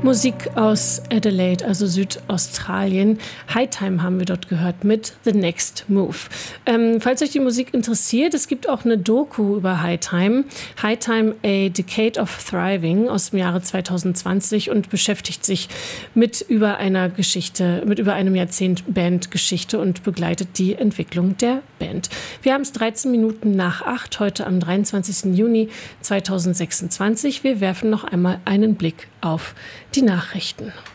Musik aus Adelaide, also Südaustralien. High Time haben wir dort gehört mit The Next Move. Falls euch die Musik interessiert, es gibt auch eine Doku über High Time. High Time, A Decade of Thriving aus dem Jahre 2020 und beschäftigt sich mit über einem Jahrzehnt Bandgeschichte und begleitet die Entwicklung der Band. Wir haben es 13 Minuten nach 8, heute am 23. Juni 2026. Wir werfen noch einmal einen Blick auf die Nachrichten.